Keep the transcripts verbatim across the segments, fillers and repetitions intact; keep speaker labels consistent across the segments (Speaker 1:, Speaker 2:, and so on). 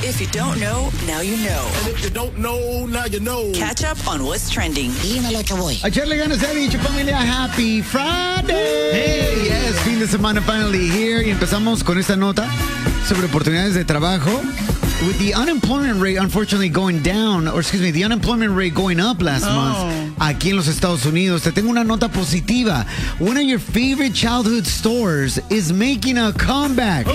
Speaker 1: If you don't know, now you know.
Speaker 2: And if you don't know, now you know.
Speaker 1: Catch up on what's trending.
Speaker 3: Dímelo, Chaboy.
Speaker 4: A echarle ganas, he dicho, familia. Happy Friday. Hey, yes, fin de semana finally here. Y empezamos con esta nota sobre oportunidades de trabajo. With the unemployment rate unfortunately going down, or excuse me, the unemployment rate going up last
Speaker 5: oh.
Speaker 4: month aquí en los Estados Unidos, te tengo una nota positiva. One of your favorite childhood stores is making a comeback.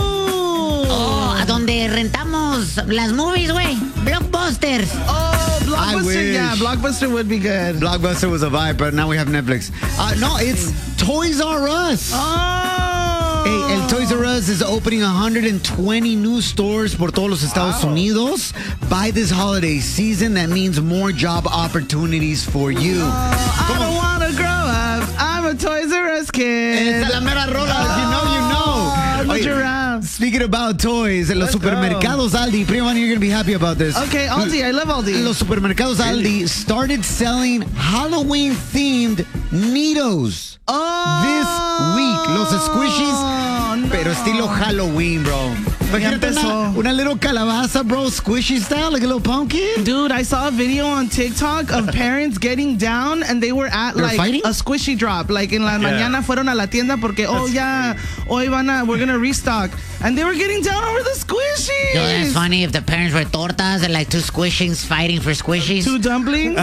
Speaker 3: Oh, a donde rentamos las movies, güey. Blockbusters.
Speaker 5: Oh, Blockbuster, yeah, Blockbuster would be good.
Speaker 4: Blockbuster was a vibe, but now we have Netflix. Uh, no, it's Toys R Us.
Speaker 5: Oh.
Speaker 4: Hey, el Toys R Us is opening one hundred twenty new stores por todos los Estados
Speaker 5: wow.
Speaker 4: Unidos by this holiday season. That means more job opportunities for you.
Speaker 5: Oh, I don't want to grow up. I'm a Toys R Us kid.
Speaker 4: Esa es la mera rola. Oh, you know, you know.
Speaker 5: Oye, giraffe.
Speaker 4: Speaking about toys, los
Speaker 5: Let's
Speaker 4: supermercados
Speaker 5: go.
Speaker 4: Aldi, Prima, you're going to be happy about this.
Speaker 5: Okay, Aldi, I love Aldi.
Speaker 4: Los supermercados Aldi started selling Halloween-themed Neatos
Speaker 5: oh,
Speaker 4: this week. Los squishies,
Speaker 5: no.
Speaker 4: pero estilo Halloween, bro. Imagínate una, una little calabaza, bro, squishy style, like a little pumpkin.
Speaker 5: Dude, I saw a video on TikTok of parents getting down and they were at
Speaker 4: They're
Speaker 5: like
Speaker 4: fighting?
Speaker 5: a squishy drop. Like en la yeah. mañana fueron a la tienda porque, oh, yeah, hoy van a, we're going to restock. And they were getting down over the squishies.
Speaker 3: Yo, that's funny if the parents were tortas and like two squishings fighting for squishies.
Speaker 5: Two dumplings?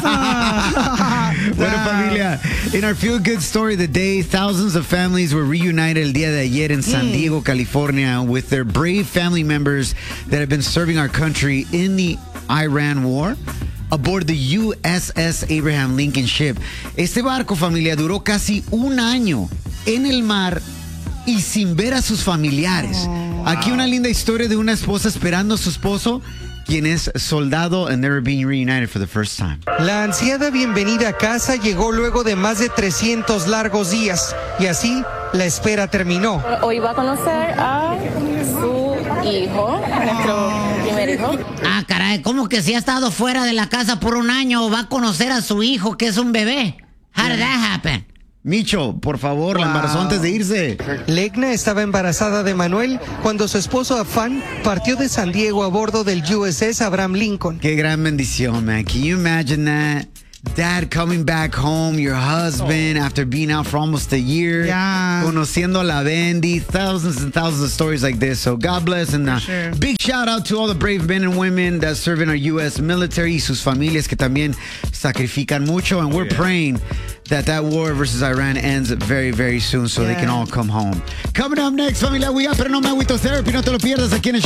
Speaker 4: Bueno, familia, in our feel-good story of the day, thousands of families were reunited el día de ayer in San mm. Diego, California, with their brave family members that have been serving our country in the Iran war aboard the U S S Abraham Lincoln ship. Este barco, familia, duró casi un año en el mar y sin ver a sus familiares.
Speaker 5: Oh,
Speaker 4: Aquí
Speaker 5: wow.
Speaker 4: una linda historia de una esposa esperando a su esposo, quien es soldado, and they were being reunited for the first time.
Speaker 6: La ansiada bienvenida a casa llegó luego de más de trescientos largos días, y así la espera terminó.
Speaker 7: Hoy va a conocer a su hijo, nuestro primer hijo.
Speaker 3: Ah, caray, ¿cómo que si ha estado fuera de la casa por un año va a conocer a su hijo que es un bebé? How did that happen?
Speaker 4: Micho, por favor, wow. la embarazó antes de irse.
Speaker 6: Legna estaba embarazada de Manuel cuando su esposo Afán partió de San Diego a bordo del U S S Abraham Lincoln.
Speaker 4: Qué gran bendición, man. Can you imagine that? Dad coming back home, your husband, oh. after being out for almost a year,
Speaker 5: yeah.
Speaker 4: conociendo a la Bendy, thousands and thousands of stories like this. So God bless, and uh,
Speaker 5: sure.
Speaker 4: big shout out to all the brave men and women that serve in our U S military y sus familias que también sacrifican mucho. And we're yeah. praying that that war versus Iran ends very, very soon so yeah. they can all come home. Coming up next, familia, we are Pero No Me Agüito Therapy. No te lo pierdas aquí en el